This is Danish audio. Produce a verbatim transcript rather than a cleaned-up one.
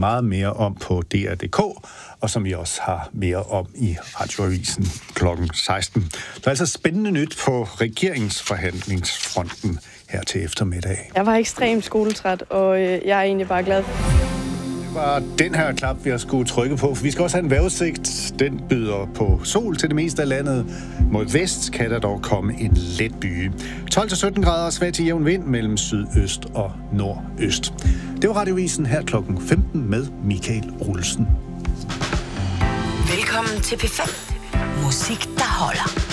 meget mere om på D R punktum d k, og som vi også har mere om i Radioavisen klokken seksten. Der er altså spændende nyt på regeringsforhandlingsfronten her til eftermiddag. Jeg var ekstremt skoletræt, og jeg er egentlig bare glad. Det var den her knap, vi har skulle trykke på, for vi skal også have en vejrudsigt. Den byder på sol til det meste af landet. Mod vest kan der dog komme en let byge. tolv til sytten grader og svag til jævn vind mellem sydøst og nordøst. Det var Radioavisen her klokken femten med Michael Olsen. Velkommen til P fem. Musik, der holder.